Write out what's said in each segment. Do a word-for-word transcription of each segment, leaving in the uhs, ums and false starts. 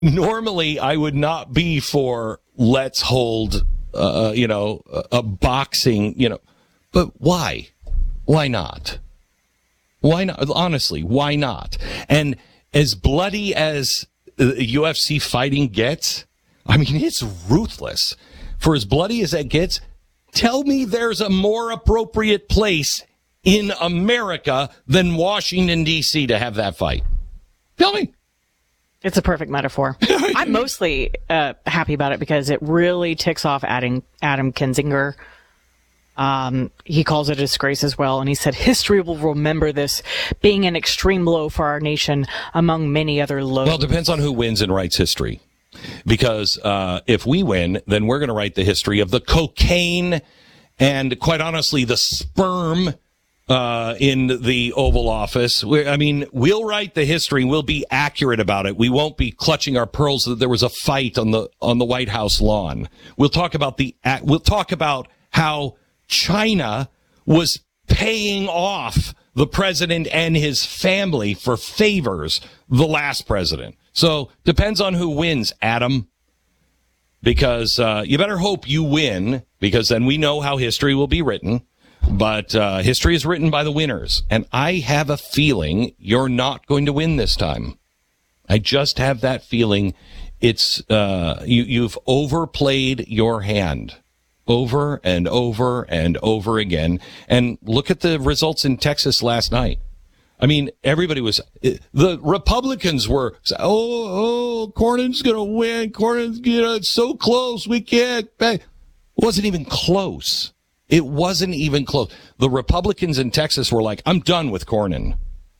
normally I would not be for let's hold, uh, you know, a, a boxing, you know, but why? Why not? Why not? Honestly, why not? And as bloody as U F C fighting gets, I mean, it's ruthless. For as bloody as that gets, tell me there's a more appropriate place in America than Washington, D C to have that fight. Tell me. It's a perfect metaphor. I'm mostly uh, happy about it because it really ticks off Adam, Adam Kinzinger. Um, he calls it a disgrace as well. And he said, history will remember this being an extreme low for our nation among many other lows. Well, it depends on who wins and writes history. Because uh, if we win, then we're going to write the history of the cocaine and, quite honestly, the sperm uh, in the Oval Office. We're, I mean, we'll write the history. We'll be accurate about it. We won't be clutching our pearls that there was a fight on the on the White House lawn. We'll talk about the we'll talk about how China was paying off the president and his family for favors, the last president. So depends on who wins, Adam, because uh, you better hope you win, because then we know how history will be written. But uh, history is written by the winners, and I have a feeling you're not going to win this time. I just have that feeling. It's uh, you, you've overplayed your hand over and over and over again. And look at the results in Texas last night. I mean, everybody was, the Republicans were, oh, oh, Cornyn's going to win. Cornyn's, you know, it's so close. We can't. It wasn't even close. It wasn't even close. The Republicans in Texas were like, I'm done with Cornyn.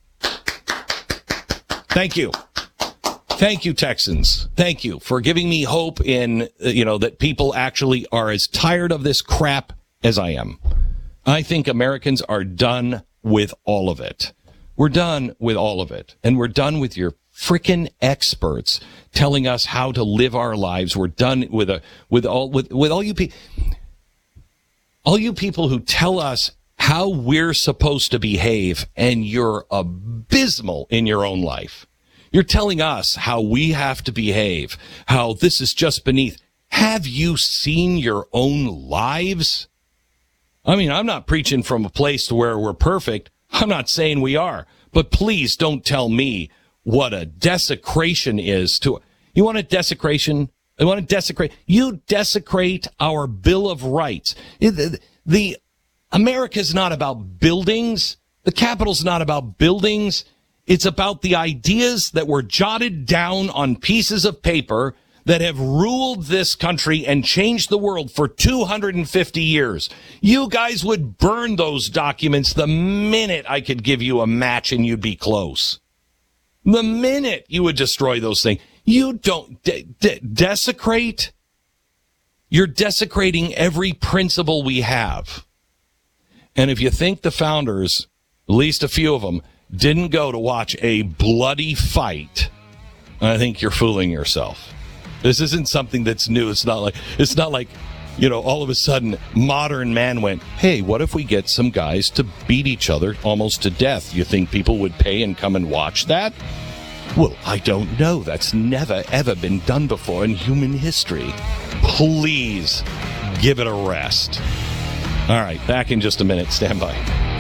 Thank you. Thank you, Texans. Thank you for giving me hope in, you know, that people actually are as tired of this crap as I am. I think Americans are done with all of it. We're done with all of it. And we're done with your frickin' experts telling us how to live our lives. We're done with a, with all, with, with all you people, all you people who tell us how we're supposed to behave, and you're abysmal in your own life. You're telling us how we have to behave, how this is just beneath. Have you seen your own lives? I mean, I'm not preaching from a place to where we're perfect. I'm not saying we are, but please don't tell me what a desecration is to, you want a desecration? You want to desecrate? You desecrate our Bill of Rights. The, the America's not about buildings. The Capitol's not about buildings. It's about the ideas that were jotted down on pieces of paper that have ruled this country and changed the world for two hundred fifty years. You guys would burn those documents the minute I could give you a match and you'd be close. The minute you would destroy those things. You don't de- de- desecrate. You're desecrating every principle we have. And if you think the founders, at least a few of them, didn't go to watch a bloody fight, I think you're fooling yourself. This isn't something that's new. It's not like, it's not like, you know, all of a sudden modern man went, hey, what if we get some guys to beat each other almost to death? You think people would pay and come and watch that? Well, I don't know. That's never, ever been done before in human history. Please give it a rest. All right, back in just a minute. Stand by.